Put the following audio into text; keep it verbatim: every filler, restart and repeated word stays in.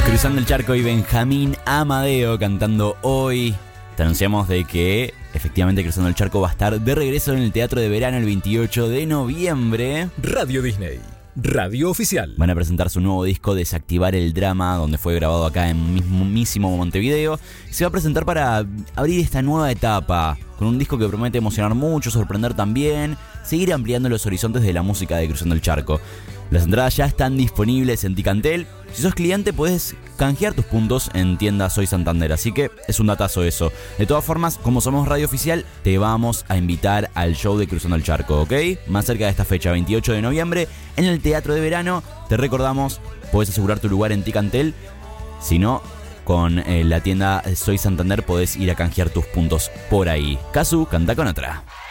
Cruzando el charco y Benjamín Amadeo cantando hoy. Te anunciamos de que efectivamente Cruzando el Charco va a estar de regreso en el Teatro de Verano el veintiocho de noviembre. Radio Disney, radio oficial. Van a presentar su nuevo disco Desactivar el Drama, donde fue grabado acá en mismísimo Montevideo. Se va a presentar para abrir esta nueva etapa, con un disco que promete emocionar mucho, sorprender también, seguir ampliando los horizontes de la música de Cruzando el Charco. Las entradas ya están disponibles en Ticantel. Si sos cliente puedes canjear tus puntos en tienda Soy Santander, así que es un datazo eso. De todas formas, como somos radio oficial, te vamos a invitar al show de Cruzando el Charco, ¿ok? Más cerca de esta fecha, veintiocho de noviembre, en el Teatro de Verano. Te recordamos, podés asegurar tu lugar en Ticantel. Si no, con eh, la tienda Soy Santander podés ir a canjear tus puntos por ahí. Kazu, canta con otra.